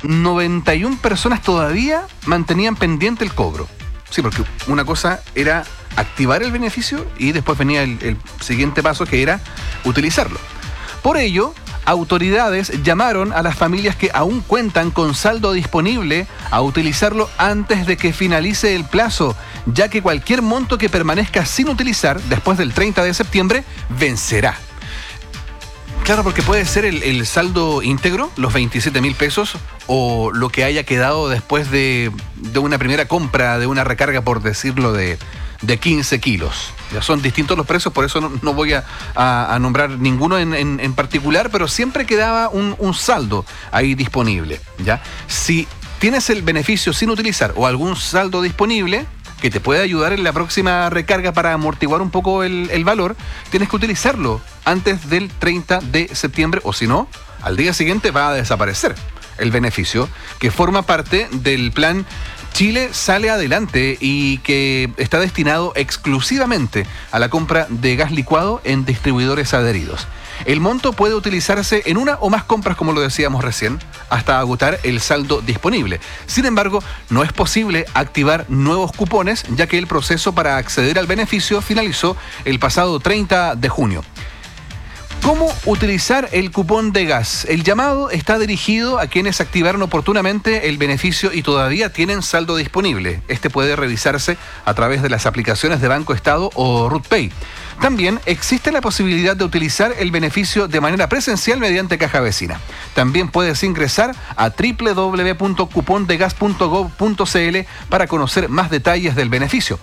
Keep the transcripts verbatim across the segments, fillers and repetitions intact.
noventa y una personas todavía mantenían pendiente el cobro. Sí, porque una cosa era activar el beneficio y después venía el, el siguiente paso, que era utilizarlo. Por ello, autoridades llamaron a las familias que aún cuentan con saldo disponible a utilizarlo antes de que finalice el plazo, ya que cualquier monto que permanezca sin utilizar después del treinta de septiembre vencerá. Claro, porque puede ser el, el saldo íntegro, los veintisiete mil pesos, o lo que haya quedado después de, de una primera compra, de una recarga, por decirlo, de, de quince kilos. Ya son distintos los precios, por eso no, no voy a, a, a nombrar ninguno en, en, en particular, pero siempre quedaba un, un saldo ahí disponible, ¿ya? Si tienes el beneficio sin utilizar o algún saldo disponible que te puede ayudar en la próxima recarga para amortiguar un poco el, el valor, tienes que utilizarlo antes del treinta de septiembre, o si no, al día siguiente va a desaparecer el beneficio, que forma parte del plan Chile Sale Adelante y que está destinado exclusivamente a la compra de gas licuado en distribuidores adheridos. El monto puede utilizarse en una o más compras, como lo decíamos recién, hasta agotar el saldo disponible. Sin embargo, no es posible activar nuevos cupones, ya que el proceso para acceder al beneficio finalizó el pasado treinta de junio. ¿Cómo utilizar el cupón de gas? El llamado está dirigido a quienes activaron oportunamente el beneficio y todavía tienen saldo disponible. Este puede revisarse a través de las aplicaciones de Banco Estado o RUTPay. También existe la posibilidad de utilizar el beneficio de manera presencial mediante caja vecina. También puedes ingresar a doble u doble u doble u punto cupón de gas punto gob punto ce ele para conocer más detalles del beneficio.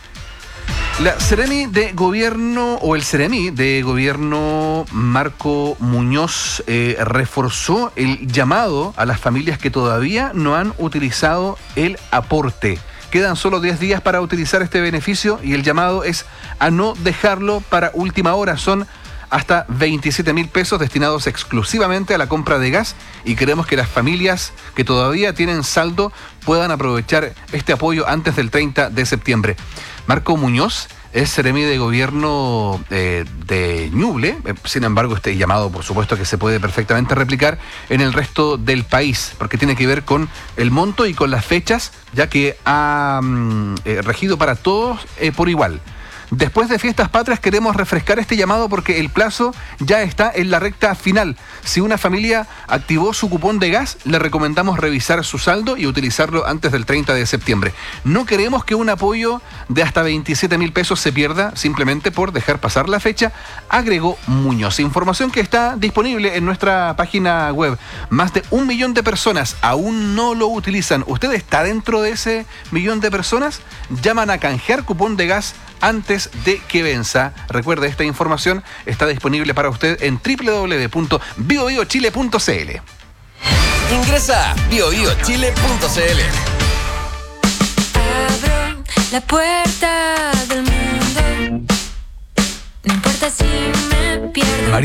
La Seremi de Gobierno, o el Seremi de Gobierno Marco Muñoz, eh, reforzó el llamado a las familias que todavía no han utilizado el aporte. Quedan solo diez días para utilizar este beneficio y el llamado es a no dejarlo para última hora. Son hasta veintisiete mil pesos destinados exclusivamente a la compra de gas y queremos que las familias que todavía tienen saldo puedan aprovechar este apoyo antes del treinta de septiembre. Marco Muñoz es seremi de Gobierno eh, de Ñuble. Sin embargo, este llamado, por supuesto, que se puede perfectamente replicar en el resto del país, porque tiene que ver con el monto y con las fechas, ya que ha mm, eh, regido para todos eh, por igual. Después de Fiestas Patrias queremos refrescar este llamado porque el plazo ya está en la recta final. Si una familia activó su cupón de gas, le recomendamos revisar su saldo y utilizarlo antes del treinta de septiembre. No queremos que un apoyo de hasta veintisiete mil pesos se pierda simplemente por dejar pasar la fecha, agregó Muñoz. Información que está disponible en nuestra página web. Más de un millón de personas aún no lo utilizan. ¿Usted está dentro de ese millón de personas? Llaman a canjear cupón de gas antes de que venza. Recuerde, esta información está disponible para usted en doble u doble u doble u punto bio bio chile punto ce ele. Ingresa a bio bio chile punto ce ele. Abro la puerta del mundo. No importa si me pierdo.